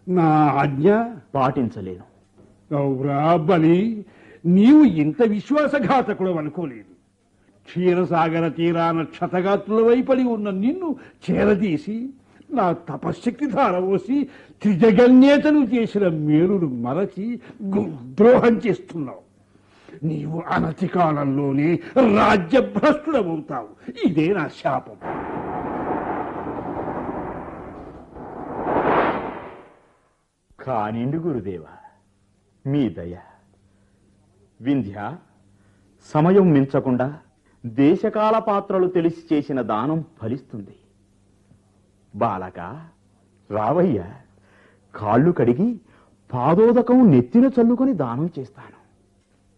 నా ఆజ్ఞ పాటించలేను. గౌరా బలి, నీవు ఇంత విశ్వాసఘాతకుడు అనుకోలేదు. క్షీరసాగర తీరాన క్షతగాత్రులవై పడి ఉన్న నిన్ను చేరదీసి నా తపశ్శక్తి ధారవోసి త్రిజగన్యేతను చేసిన మేలును మరచి ద్రోహం చేస్తున్నావు. నీవు అనతి కాలంలోనే రాజ్యభ్రష్టుడవుతావు. ఇదే నా శాపం. కానిండు గురుదేవ, మీ దయ. వింధ్య, సమయం మించకుండా దేశకాల పాత్రలు తెలిసి చేసిన దానం ఫలిస్తుంది. బాలక, రావయ్య, కాళ్ళు కడిగి పాదోదకం నెత్తిన చల్లుకొని దానం చేస్తాను.